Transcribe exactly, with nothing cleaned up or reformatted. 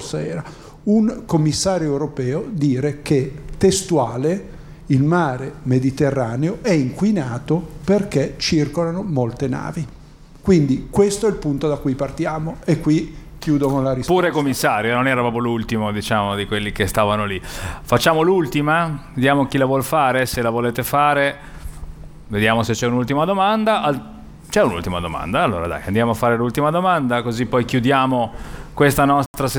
scorsa era un commissario europeo dire che, testuale, il mare Mediterraneo è inquinato perché circolano molte navi. Quindi questo è il punto da cui partiamo, e qui chiudo con la risposta. Pure commissario, non era proprio l'ultimo, diciamo, di quelli che stavano lì. Facciamo l'ultima, vediamo chi la vuol fare, se la volete fare, vediamo se c'è un'ultima domanda. Al... C'è un'ultima domanda, allora dai, andiamo a fare l'ultima domanda, così poi chiudiamo questa nostra sessione.